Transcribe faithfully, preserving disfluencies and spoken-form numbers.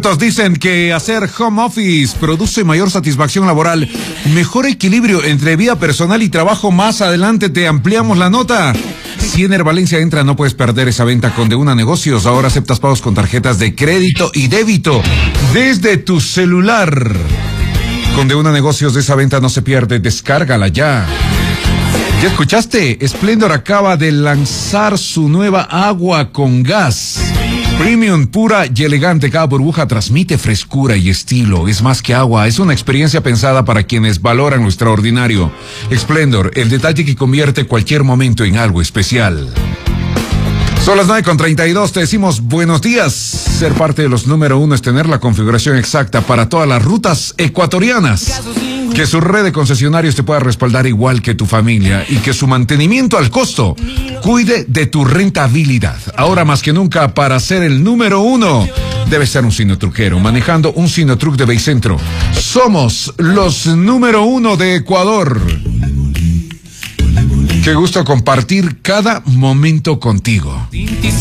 Dicen que hacer home office produce mayor satisfacción laboral, mejor equilibrio entre vida personal y trabajo. Más adelante te ampliamos la nota. Si en Valencia entra, no puedes perder esa venta con De Una Negocios. Ahora aceptas pagos con tarjetas de crédito y débito desde tu celular. Con De Una Negocios, de esa venta no se pierde. Descárgala ya. ¿Ya escuchaste? Splendor acaba de lanzar su nueva agua con gas. Premium, pura y elegante. Cada burbuja transmite frescura y estilo. Es más que agua, es una experiencia pensada para quienes valoran lo extraordinario. Splendor, el detalle que convierte cualquier momento en algo especial. Son las nueve con treinta y dos, te decimos buenos días. Ser parte de los número uno es tener la configuración exacta para todas las rutas ecuatorianas. Que su red de concesionarios te pueda respaldar igual que tu familia y que su mantenimiento al costo cuide de tu rentabilidad. Ahora más que nunca, para ser el número uno, debes ser un Sinotruquero, manejando un Sinotruc de Baycentro. Somos los número uno de Ecuador. Qué gusto compartir cada momento contigo.